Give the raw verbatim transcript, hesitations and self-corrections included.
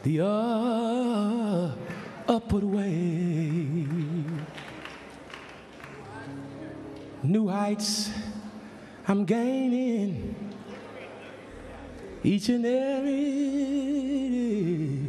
the uh, upward way. New heights I'm gaining each and every day.